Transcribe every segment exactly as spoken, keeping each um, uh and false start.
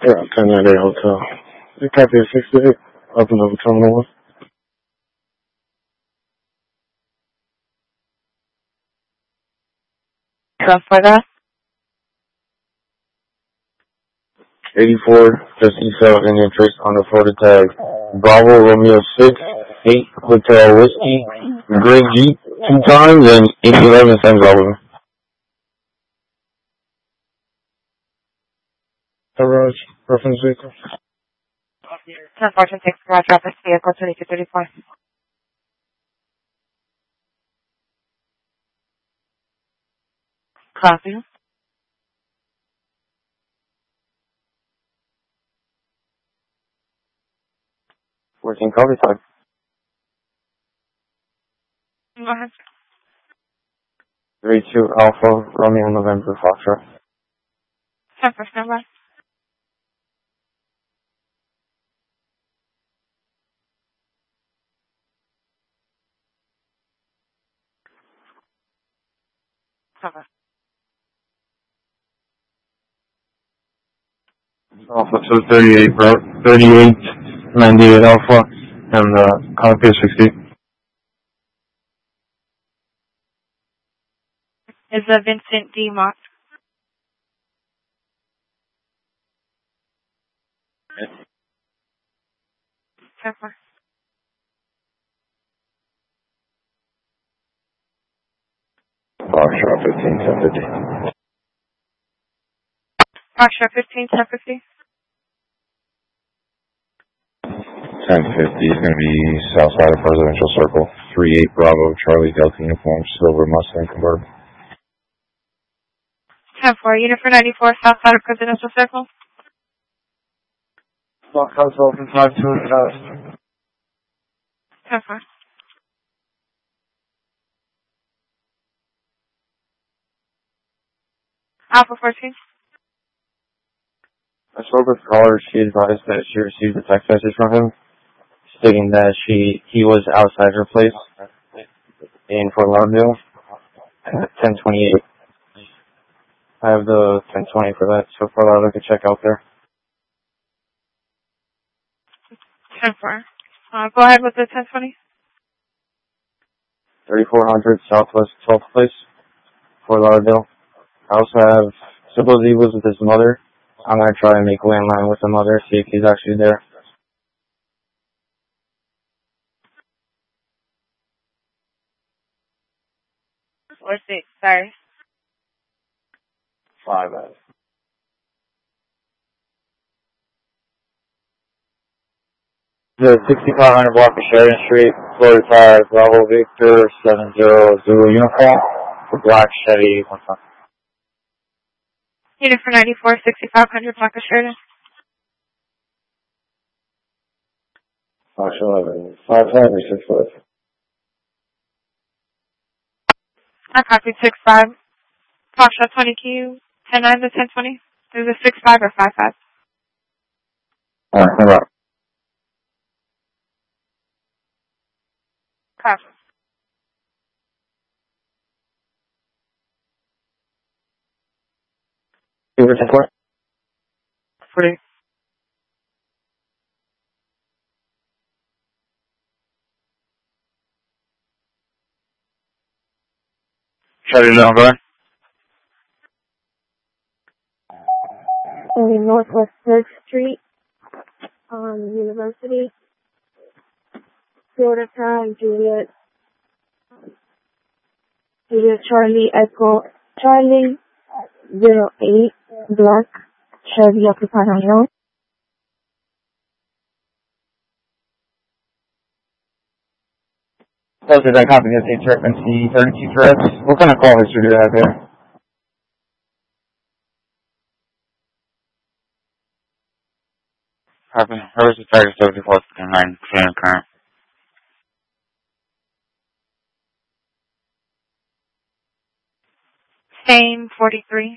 Yeah, ten ninety Hotel. You copy a sixty-eight. Open over Terminal one. Transfer that. eighty-four, just detail Indian trace on the photo tag. Bravo Romeo six, eight Hotel Whiskey, Gray Jeep two times, and eight eleven San Bravo. Garage, reference vehicle. ten four ten six, garage reference vehicle twenty-two thirty-four. Copy. fourteen copy time. Go ahead. three two Alpha Romeo November Foxtrot. ten four number. Cover. Alpha two thirty-eight, bro. thirty-eight ninety-eight Alpha, and uh, copy is sixty. Is a Vincent D. Mott. ten four. Foxtrot fifteen ten fifty. Foxtrot fifteen ten fifty. ten fifty is going to be south side of Presidential Circle. three eight Bravo, Charlie Delta Uniform, Silver Mustang convertible. ten four, unit for ninety-four, south side of Presidential Circle. Block house open five two fast. ten four. Alpha fourteen. I spoke with the caller. She advised that she received a text message from him stating that she he was outside her place in Fort Lauderdale at ten twenty-eight. I have the ten twenty for that, so Fort Lauderdale could check out there. ten four. Uh, go ahead with the ten twenty. thirty-four hundred Southwest twelfth Place, Fort Lauderdale. I also have, suppose he was with his mother. I'm going to try and make landline with the mother, see if he's actually there. Or six, sorry. Five F. The sixty-five hundred block of Sheridan Street, Florida five, Bravo Victor, seven zero Zulu uniform, for black Chevy, one time. Unit for ninety-four, sixty-five hundred, block of Sheridan. Fox eleven, five five or six five? I copied six five. Foxtrot twenty Q, ten nine to ten twenty. Is it six five or five five? Alright, hold on. Copy. You were ten four? Forty. Shut it down, go ahead. In Northwest third Street, um, University, Florida Town, Juliet, Juliet Charlie Echo, Charlie zero eight, black, Chevy occupied unknown. Posted that copy of the discrepancy, thirty-two threats. What kind of call history do you have there? Copy. Where was the target seventy-four nine current? Same forty-three.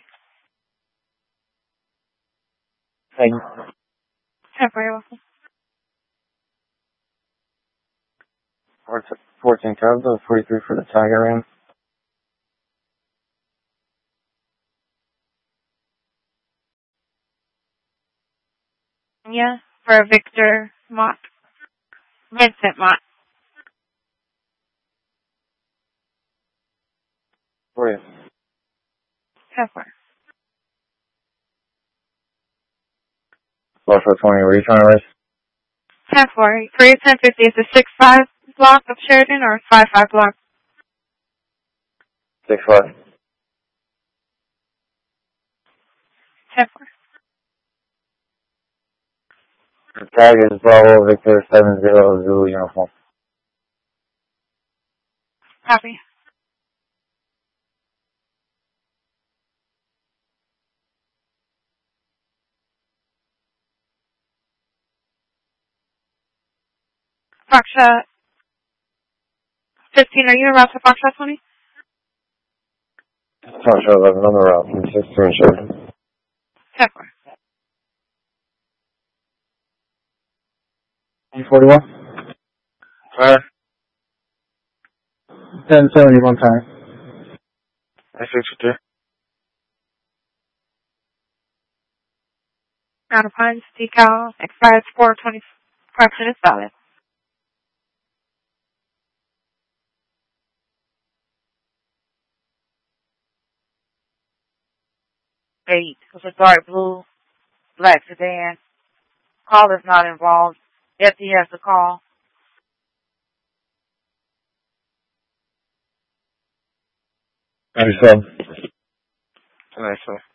Thank you. Temporary welcome. fourteen Cubs, forty-three for the Tiger Ram. Yeah, for Victor Mott. Vincent Mott. For you. ten four. Foxtrot twenty, were you trying to race? ten four. For your ten fifty, is the six five block of Sheridan or five five block? six five. ten four. The tag is Bravo Victor seven zero Zulu uniform. Copy. Foxtrot fifteen, are you around to Foxtrot twenty? Foxtrot eleven on the route from six two insured. ten four. E forty-one? Fire. ten seventy one time. I sixty-two. Out of Pines, decal, expired four twenty, correction is valid. Eight. It was a dark blue, black sedan. Caller's not involved. F D has the call. ninety-seven. Nice,